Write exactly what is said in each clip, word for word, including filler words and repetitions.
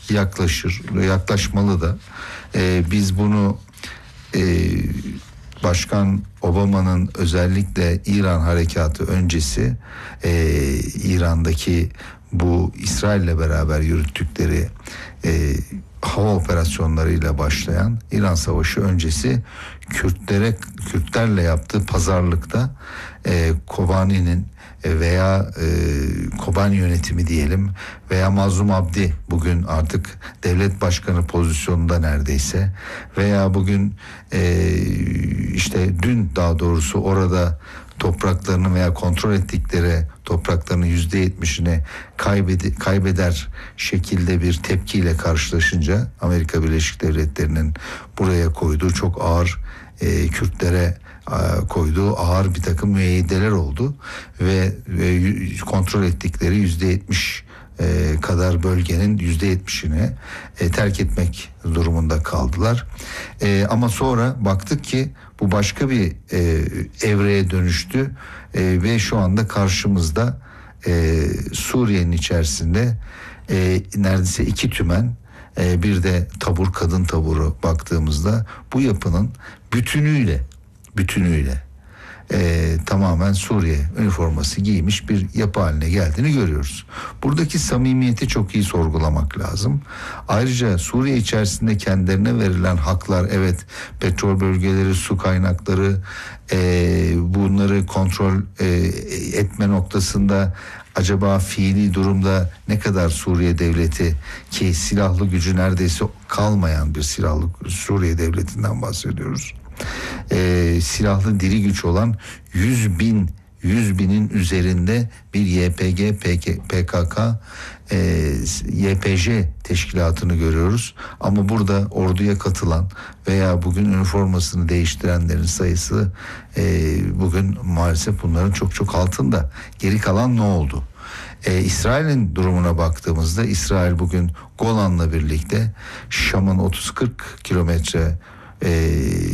yaklaşır, yaklaşmalı da. E, biz bunu e, Başkan Obama'nın özellikle İran harekatı öncesi e, İran'daki bu İsrail'le beraber yürüttükleri e, hava operasyonlarıyla başlayan İran Savaşı öncesi Kürtlere Kürtlerle yaptığı pazarlıkta e, Kobani'nin veya e, Kobani yönetimi diyelim veya Mazlum Abdi bugün artık devlet başkanı pozisyonunda neredeyse veya bugün e, işte dün daha doğrusu orada topraklarını veya kontrol ettikleri topraklarının yüzde yetmişini kaybede, kaybeder şekilde bir tepkiyle karşılaşınca Amerika Birleşik Devletleri'nin buraya koyduğu çok ağır e, Kürtlere koyduğu ağır bir takım müeyyideler oldu ve, ve kontrol ettikleri yüzde yetmiş e, kadar bölgenin yüzde yetmişini e, terk etmek durumunda kaldılar. E, ama sonra baktık ki bu başka bir e, evreye dönüştü e, ve şu anda karşımızda e, Suriye'nin içerisinde e, neredeyse iki tümen e, bir de tabur kadın taburu baktığımızda bu yapının bütünüyle bütünüyle e, tamamen Suriye üniforması giymiş bir yapı haline geldiğini görüyoruz. Buradaki samimiyeti çok iyi sorgulamak lazım. Ayrıca Suriye içerisinde kendilerine verilen haklar, evet, petrol bölgeleri, su kaynakları, e, bunları kontrol e, etme noktasında acaba fiili durumda ne kadar Suriye devleti, ki silahlı gücü neredeyse kalmayan bir silahlı Suriye devletinden bahsediyoruz. Ee, silahlı diri güç olan yüz bin yüz binin üzerinde bir Y P G, P K K, e, Y P J teşkilatını görüyoruz. Ama burada orduya katılan veya bugün üniformasını değiştirenlerin sayısı e, bugün maalesef bunların çok çok altında. Geri kalan ne oldu? Ee, İsrail'in durumuna baktığımızda İsrail bugün Golan'la birlikte Şam'ın otuz kırk kilometre e,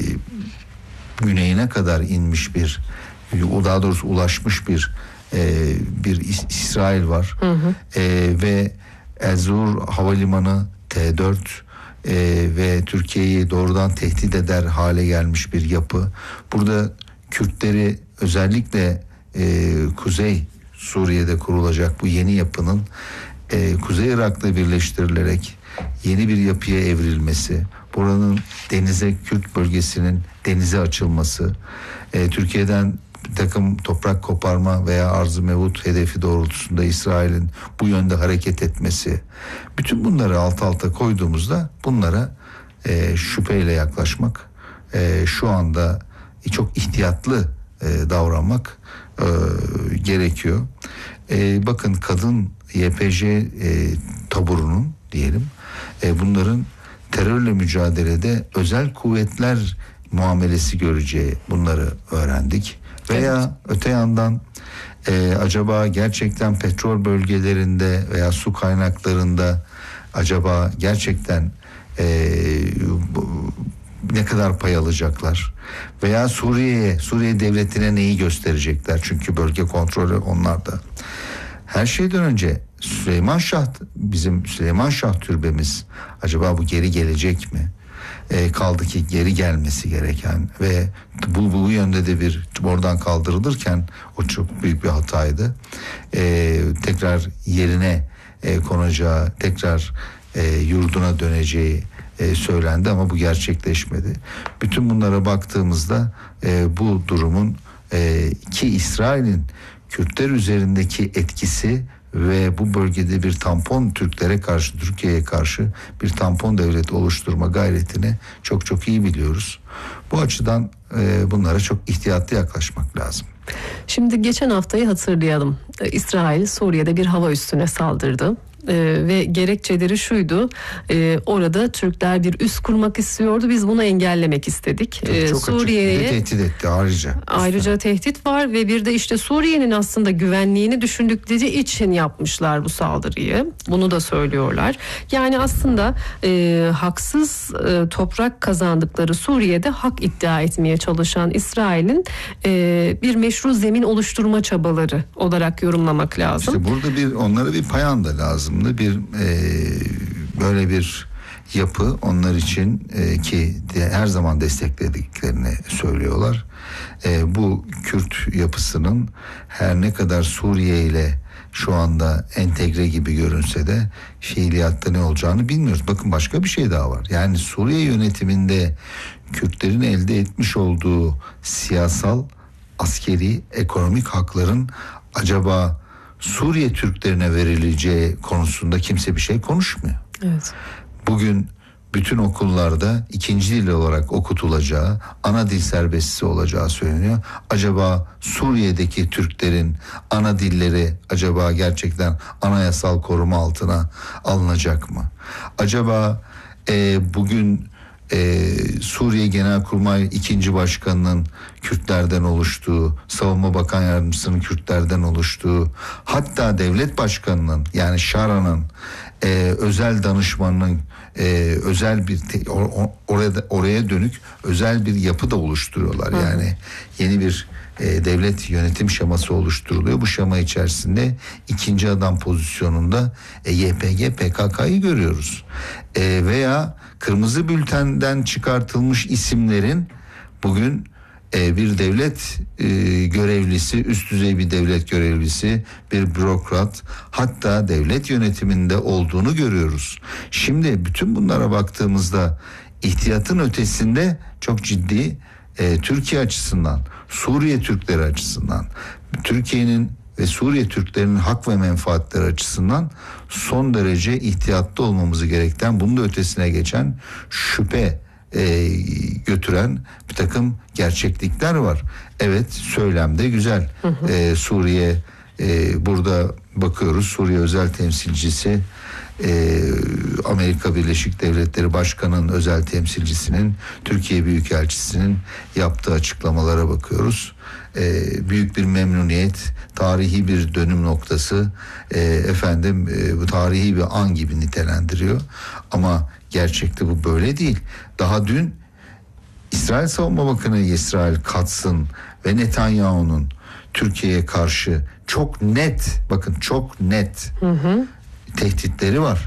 güneyine kadar inmiş bir, daha doğrusu ulaşmış bir e, bir İsrail var. Hı hı. E, ve Elzur Havalimanı T dört e, ve Türkiye'yi doğrudan tehdit eder hale gelmiş bir yapı. Burada Kürtleri özellikle e, Kuzey Suriye'de kurulacak bu yeni yapının e, Kuzey Irak'la birleştirilerek yeni bir yapıya evrilmesi, buranın denize, Kürt bölgesinin denize açılması, e, Türkiye'den bir takım toprak koparma veya arz-ı mevut hedefi doğrultusunda İsrail'in bu yönde hareket etmesi, bütün bunları alt alta koyduğumuzda bunlara e, şüpheyle yaklaşmak, e, şu anda çok ihtiyatlı e, davranmak e, gerekiyor. E, bakın kadın Y P J e, taburunun diyelim, e, bunların terörle mücadelede özel kuvvetler muamelesi göreceği, bunları öğrendik. Veya evet, öte yandan e, acaba gerçekten petrol bölgelerinde veya su kaynaklarında acaba gerçekten e, bu, ne kadar pay alacaklar? Veya Suriye'ye, Suriye devletine neyi gösterecekler? Çünkü bölge kontrolü onlarda. Her şeyden önce Süleyman Şah, bizim Süleyman Şah türbemiz acaba bu geri gelecek mi? E, kaldı ki geri gelmesi gereken ve bu, bu yönde de bir oradan kaldırılırken o çok büyük bir hataydı. E, tekrar yerine e, konacağı, tekrar e, yurduna döneceği e, söylendi ama bu gerçekleşmedi. Bütün bunlara baktığımızda e, bu durumun e, ki İsrail'in Kürtler üzerindeki etkisi ve bu bölgede bir tampon Türklere karşı, Türkiye'ye karşı bir tampon devlet oluşturma gayretini çok çok iyi biliyoruz. Bu açıdan e, bunlara çok ihtiyatlı yaklaşmak lazım. Şimdi geçen haftayı hatırlayalım. İsrail Suriye'de bir hava üssüne saldırdı. Ee, ve gerekçeleri şuydu, e, orada Türkler bir üs kurmak istiyordu, biz bunu engellemek istedik. Çok, ee, çok Suriye'ye tehdit etti ayrıca. Ayrıca üstüne tehdit var ve bir de işte Suriye'nin aslında güvenliğini düşündükleri için yapmışlar bu saldırıyı. Bunu da söylüyorlar. Yani aslında e, haksız e, toprak kazandıkları Suriye'de hak iddia etmeye çalışan İsrail'in e, bir meşru zemin oluşturma çabaları olarak yorumlamak lazım. İşte burada bir onlara bir payanda lazım. Bir e, böyle bir yapı onlar için e, ki de, her zaman desteklediklerini söylüyorlar. E, bu Kürt yapısının her ne kadar Suriye ile şu anda entegre gibi görünse de fiiliyatta ne olacağını bilmiyoruz. Bakın başka bir şey daha var. Yani Suriye yönetiminde Kürtlerin elde etmiş olduğu siyasal, askeri, ekonomik hakların acaba Suriye Türklerine verileceği konusunda kimse bir şey konuşmuyor. Evet. Bugün bütün okullarda ikinci dil olarak okutulacağı, ana dil serbestisi olacağı söyleniyor. Acaba Suriye'deki Türklerin ana dilleri acaba gerçekten anayasal koruma altına alınacak mı? Acaba e, bugün e, Suriye Genelkurmay ikinci Başkanı'nın Kürtlerden oluştuğu, Savunma Bakan Yardımcısının Kürtlerden oluştuğu, hatta Devlet Başkanı'nın yani Şara'nın e, özel danışmanının e, özel bir te, or, oraya oraya dönük özel bir yapı da oluşturuyorlar. Hı. Yani yeni bir e, devlet yönetim şeması oluşturuluyor. Bu şema içerisinde ikinci adam pozisyonunda e, Y P G P K K'yı görüyoruz. E, veya kırmızı bültenden çıkartılmış isimlerin bugün e, bir devlet e, görevlisi, üst düzey bir devlet görevlisi, bir bürokrat, hatta devlet yönetiminde olduğunu görüyoruz. Şimdi bütün bunlara baktığımızda ihtiyatın ötesinde çok ciddi e, Türkiye açısından, Suriye Türkleri açısından, Türkiye'nin ve Suriye Türklerinin hak ve menfaatleri açısından son derece ihtiyatlı olmamızı gerektiren, bunun da ötesine geçen şüphe e, götüren bir takım gerçeklikler var. Evet, söylemde güzel. Hı hı. E, Suriye e, burada bakıyoruz, Suriye özel temsilcisi e, Amerika Birleşik Devletleri Başkanı'nın özel temsilcisinin, Türkiye Büyükelçisi'nin yaptığı açıklamalara bakıyoruz. E, büyük bir memnuniyet, tarihi bir dönüm noktası, e, efendim e, bu tarihi bir an gibi nitelendiriyor. Ama gerçekte bu böyle değil. Daha dün İsrail Savunma Bakanı İsrail Katz'ın ve Netanyahu'nun Türkiye'ye karşı çok net, bakın çok net hı hı. tehditleri var.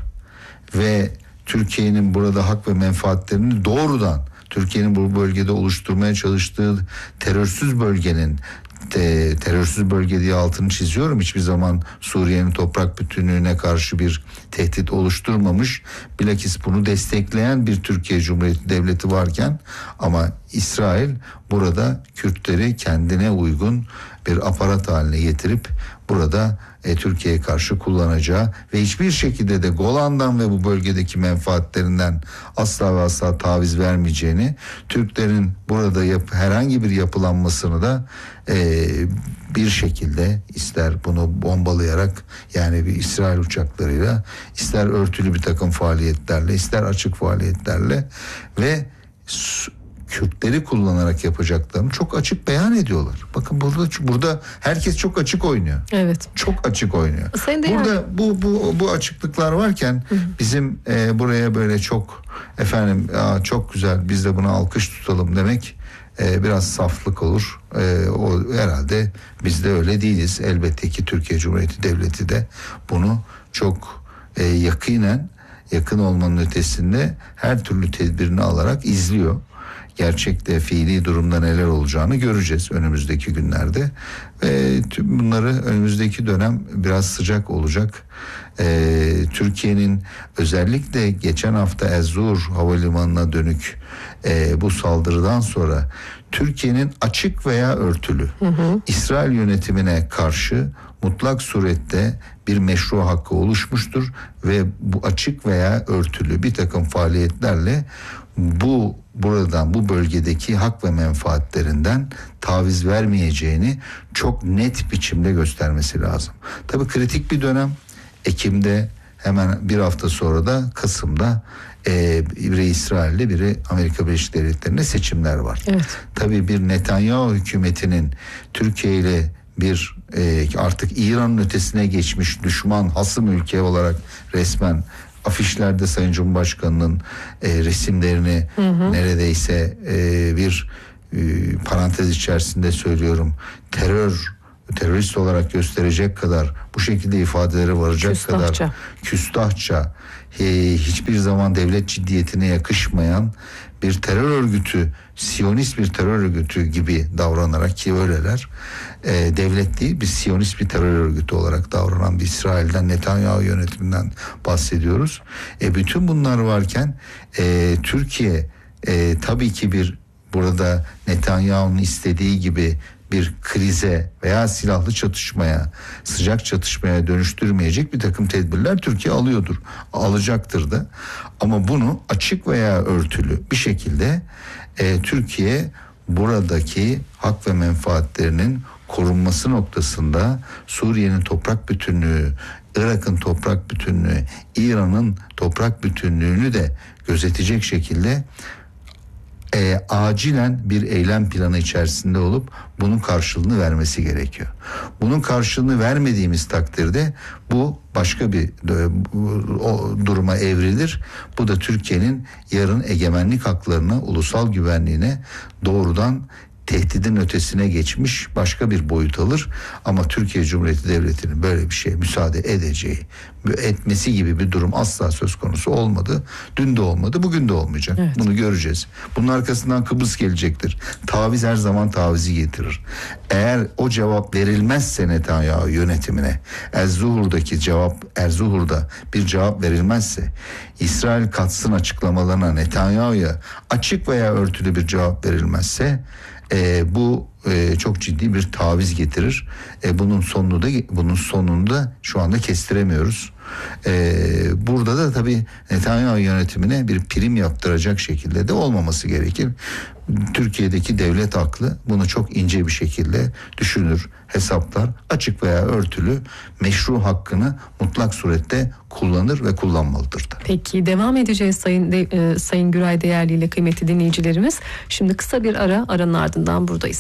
Ve Türkiye'nin burada hak ve menfaatlerini doğrudan Türkiye'nin bu bölgede oluşturmaya çalıştığı terörsüz bölgenin te, terörsüz bölge diye altını çiziyorum. Hiçbir zaman Suriye'nin toprak bütünlüğüne karşı bir tehdit oluşturmamış. Bilakis bunu destekleyen bir Türkiye Cumhuriyeti Devleti varken ama İsrail burada Kürtleri kendine uygun bir aparat haline getirip burada e, Türkiye'ye karşı kullanacağı ve hiçbir şekilde de Golan'dan ve bu bölgedeki menfaatlerinden asla ve asla taviz vermeyeceğini, Türklerin burada yap, herhangi bir yapılanmasını da e, bir şekilde ister bunu bombalayarak, yani bir İsrail uçaklarıyla, ister örtülü bir takım faaliyetlerle, ister açık faaliyetlerle ve Kürtleri kullanarak yapacaklarını çok açık beyan ediyorlar. Bakın burada burada herkes çok açık oynuyor. Evet. Çok açık oynuyor. Burada yani... bu bu bu açıklıklar varken hı hı. bizim e, buraya böyle çok efendim ya çok güzel, biz de buna alkış tutalım demek e, biraz saflık olur. E, o herhalde biz de öyle değiliz. Elbette ki Türkiye Cumhuriyeti Devleti de bunu çok e, yakinen, yakın olmanın ötesinde her türlü tedbirini alarak izliyor. Gerçekte fiili durumda neler olacağını göreceğiz önümüzdeki günlerde. Ve tüm bunları önümüzdeki dönem biraz sıcak olacak. Ee, Türkiye'nin özellikle geçen hafta Ezzur Havalimanı'na dönük e, bu saldırıdan sonra Türkiye'nin açık veya örtülü hı hı. İsrail yönetimine karşı mutlak surette bir meşru hakkı oluşmuştur ve bu açık veya örtülü bir takım faaliyetlerle bu buradan, bu bölgedeki hak ve menfaatlerinden taviz vermeyeceğini çok net biçimde göstermesi lazım. Tabii kritik bir dönem. Ekim'de, hemen bir hafta sonra da Kasım'da e, biri İsrail'de, biri Amerika Birleşik Devletleri'nde seçimler var. Evet. Tabii bir Netanyahu hükümetinin Türkiye ile bir e, artık İran'ın ötesine geçmiş düşman, hasım ülke olarak resmen afişlerde Sayın Cumhurbaşkanı'nın e, resimlerini hı hı. neredeyse e, bir e, parantez içerisinde söylüyorum, terör terörist olarak gösterecek kadar, bu şekilde ifadelere varacak Küstahça. kadar küstahça, e, hiçbir zaman devlet ciddiyetine yakışmayan bir terör örgütü, Siyonist bir terör örgütü gibi davranarak, ki öyleler, e, devlet değil, bir Siyonist bir terör örgütü olarak davranan bir İsrail'den, Netanyahu yönetiminden bahsediyoruz. E, bütün bunlar varken e, Türkiye e, tabii ki bir burada Netanyahu'nun istediği gibi bir krize veya silahlı çatışmaya, sıcak çatışmaya dönüştürmeyecek bir takım tedbirler Türkiye alıyordur, alacaktır da. Ama bunu açık veya örtülü bir şekilde e, Türkiye buradaki hak ve menfaatlerinin korunması noktasında Suriye'nin toprak bütünlüğü, Irak'ın toprak bütünlüğü, İran'ın toprak bütünlüğünü de gözetecek şekilde E, acilen bir eylem planı içerisinde olup bunun karşılığını vermesi gerekiyor. Bunun karşılığını vermediğimiz takdirde bu başka bir o duruma evrilir. Bu da Türkiye'nin yarın egemenlik haklarına, ulusal güvenliğine doğrudan tehdidin ötesine geçmiş başka bir boyut alır. Ama Türkiye Cumhuriyeti Devleti'nin böyle bir şeye müsaade edeceği, etmesi gibi bir durum asla söz konusu olmadı. Dün de olmadı, bugün de olmayacak. Evet. Bunu göreceğiz. Bunun arkasından Kıbrıs gelecektir. Taviz her zaman tavizi getirir. Eğer o cevap verilmezse Netanyahu yönetimine, Erzuhur'daki cevap, Erzuhur'da bir cevap verilmezse, İsrail katsın açıklamalarına Netanyahu'ya açık veya örtülü bir cevap verilmezse, E, bu e, çok ciddi bir taviz getirir. E, bunun sonunu da bunun sonunu da şu anda kestiremiyoruz. E, burada da tabii Netanyahu yönetimine bir prim yaptıracak şekilde de olmaması gerekir. Türkiye'deki devlet aklı bunu çok ince bir şekilde düşünür, hesaplar, açık veya örtülü meşru hakkını mutlak surette kullanır ve kullanmalıdır da. Peki devam edeceğiz Sayın de, e, Sayın Güray Değerli ile kıymetli dinleyicilerimiz. Şimdi kısa bir ara, aranın ardından buradayız.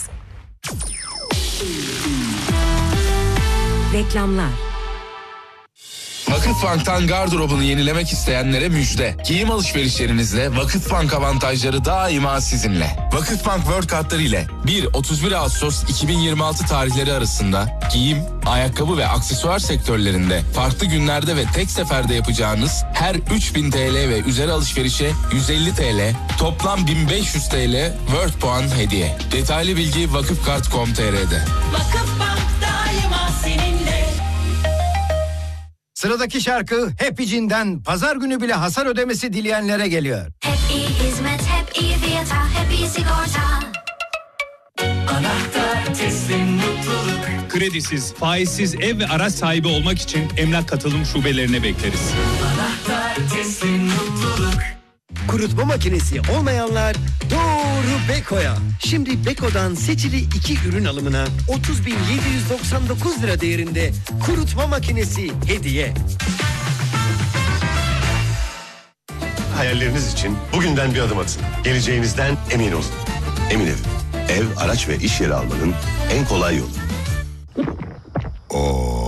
Reklamlar. Vakıfbank'tan gardırobunu yenilemek isteyenlere müjde. Giyim alışverişlerinizle Vakıfbank avantajları daima sizinle. Vakıfbank World kartları ile bir otuz bir Ağustos iki bin yirmi altı tarihleri arasında giyim, ayakkabı ve aksesuar sektörlerinde farklı günlerde ve tek seferde yapacağınız her üç bin T L ve üzeri alışverişe yüz elli T L, toplam bin beş yüz T L World puan hediye. Detaylı bilgi vakıfkart nokta com nokta t r'de. Vakıfbank daima seninle. Sıradaki şarkı Hep İçinden pazar günü bile hasar ödemesi dileyenlere geliyor. Hep iyi hizmet, hep iyi fiyata, hep iyi sigorta. Anahtar teslim mutluluk. Kredisiz, faizsiz ev ve araç sahibi olmak için emlak katılım şubelerine bekleriz. Anahtar teslim mutluluk. Kurutma makinesi olmayanlar doğru Beko'ya. Şimdi Beko'dan seçili iki ürün alımına otuz bin yedi yüz doksan dokuz lira değerinde kurutma makinesi hediye. Hayalleriniz için bugünden bir adım atın. Geleceğinizden emin olun. Emin Ev, ev, araç ve iş yeri almanın en kolay yolu. Oo.